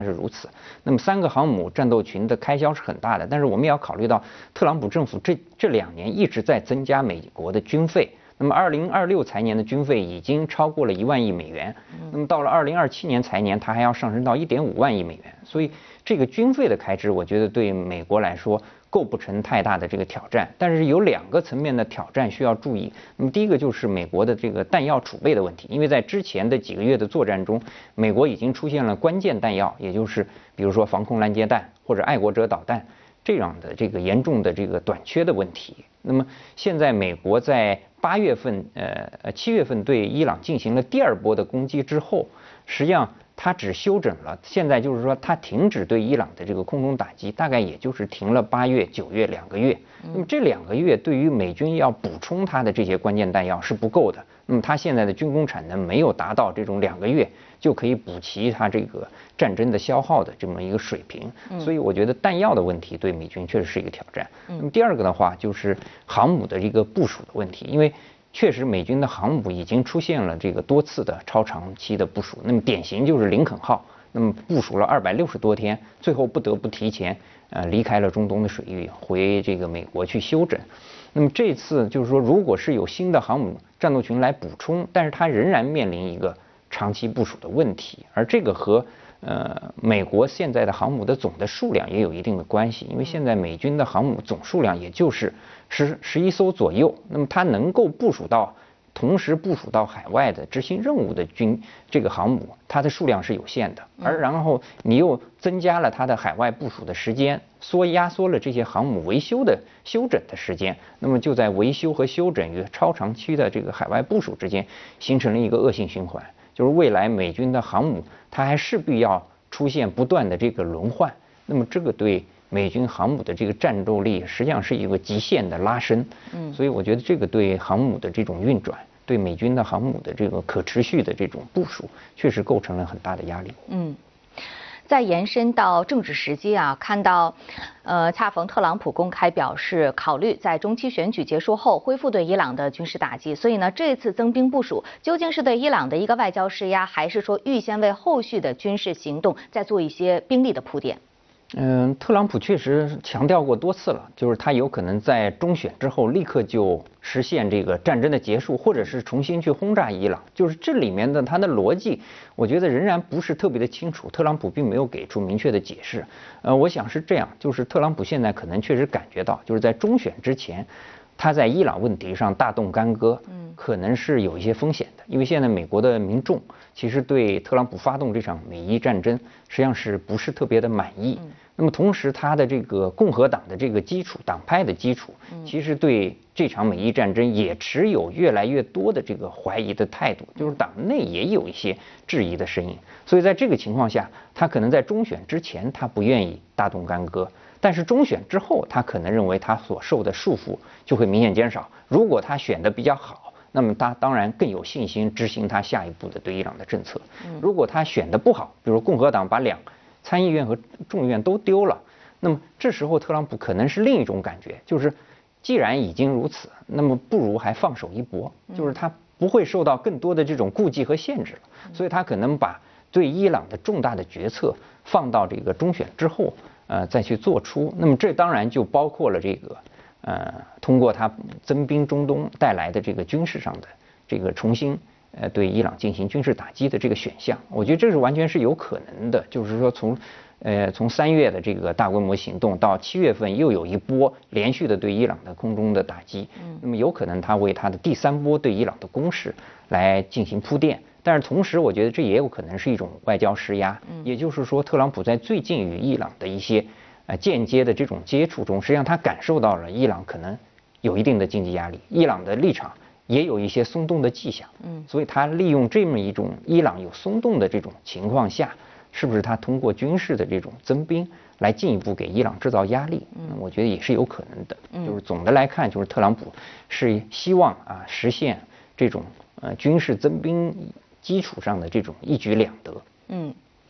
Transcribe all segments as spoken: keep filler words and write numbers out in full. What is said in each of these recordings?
是如此。那么三个航母战斗群的开销是很大的，但是我们也要考虑到特朗普政府这这两年一直在增加美国的军费。那么二零二六财年的军费已经超过了一万亿美元，那么到了二零二七年财年，它还要上升到一点五万亿美元。所以这个军费的开支，我觉得对美国来说构不成太大的这个挑战。但是有两个层面的挑战需要注意。那么第一个就是美国的这个弹药储备的问题，因为在之前的几个月的作战中，美国已经出现了关键弹药，也就是比如说防空拦截弹或者爱国者导弹这样的这个严重的这个短缺的问题。那么现在美国在八月份，呃呃七月份对伊朗进行了第二波的攻击之后，实际上它只休整了，现在就是说它停止对伊朗的这个空中打击，大概也就是停了八月、九月两个月。那么这两个月对于美军要补充它的这些关键弹药是不够的。那么它现在的军工产能没有达到这种两个月就可以补齐它这个战争的消耗的这么一个水平，所以我觉得弹药的问题对美军确实是一个挑战。那么第二个的话就是航母的一个部署的问题，因为确实美军的航母已经出现了这个多次的超长期的部署，那么典型就是林肯号，那么部署了二百六十多天，最后不得不提前呃离开了中东的水域，回这个美国去休整。那么这次就是说，如果是有新的航母战斗群来补充，但是它仍然面临一个长期部署的问题，而这个和呃美国现在的航母的总的数量也有一定的关系，因为现在美军的航母总数量也就是十十一艘左右，那么它能够部署到同时部署到海外的执行任务的军这个航母，它的数量是有限的，而然后你又增加了它的海外部署的时间，缩压缩了这些航母维修的休整的时间，那么就在维修和休整与超长期的这个海外部署之间形成了一个恶性循环，就是未来美军的航母它还势必要出现不断的这个轮换，那么这个对美军航母的这个战斗力实际上是一个极限的拉伸，嗯，所以我觉得这个对航母的这种运转，对美军的航母的这个可持续的这种部署，确实构成了很大的压力。 嗯。再延伸到政治时机啊，看到，呃，恰逢特朗普公开表示考虑在中期选举结束后恢复对伊朗的军事打击，所以呢，这次增兵部署究竟是对伊朗的一个外交施压，还是说预先为后续的军事行动再做一些兵力的铺垫？ 嗯，特朗普确实强调过多次了，就是他有可能在中选之后立刻就实现这个战争的结束，或者是重新去轰炸伊朗。就是这里面的他的逻辑，我觉得仍然不是特别的清楚。特朗普并没有给出明确的解释。呃，我想是这样，就是特朗普现在可能确实感觉到，就是在中选之前，他在伊朗问题上大动干戈，嗯，可能是有一些风险的，因为现在美国的民众其实对特朗普发动这场美伊战争实际上是不是特别的满意。嗯，那么同时，他的这个共和党的这个基础党派的基础，其实对这场美伊战争也持有越来越多的这个怀疑的态度，就是党内也有一些质疑的声音。所以在这个情况下，他可能在中选之前他不愿意大动干戈，但是中选之后，他可能认为他所受的束缚就会明显减少。如果他选的比较好，那么他当然更有信心执行他下一步的对伊朗的政策。如果他选的不好，比如共和党把两参议院和众议院都丢了，那么这时候特朗普可能是另一种感觉，就是既然已经如此，那么不如还放手一搏，就是他不会受到更多的这种顾忌和限制了，所以他可能把对伊朗的重大的决策放到这个中选之后，呃，再去做出。那么这当然就包括了这个，呃，通过他增兵中东带来的这个军事上的这个重新。呃，对伊朗进行军事打击的这个选项，我觉得这是完全是有可能的。就是说从，呃，从三月的这个大规模行动到七月份又有一波连续的对伊朗的空中的打击，嗯，那么有可能他为他的第三波对伊朗的攻势来进行铺垫。但是同时，我觉得这也有可能是一种外交施压，嗯，也就是说，特朗普在最近与伊朗的一些呃间接的这种接触中，实际上他感受到了伊朗可能有一定的经济压力，伊朗的立场也有一些松动的迹象，嗯，所以他利用这么一种伊朗有松动的这种情况下，是不是他通过军事的这种增兵来进一步给伊朗制造压力？嗯，我觉得也是有可能的。嗯，就是总的来看，就是特朗普是希望啊实现这种呃军事增兵基础上的这种一举两得。 嗯。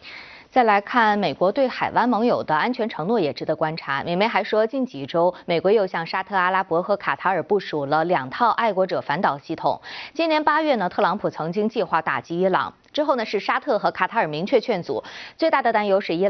再来看美国对海湾盟友的安全承诺也值得观察。美媒还说，近几周美国又向沙特阿拉伯和卡塔尔部署了两套爱国者反导系统。今年八月呢，特朗普曾经计划打击伊朗，之后呢是沙特和卡塔尔明确劝阻。最大的担忧是伊朗。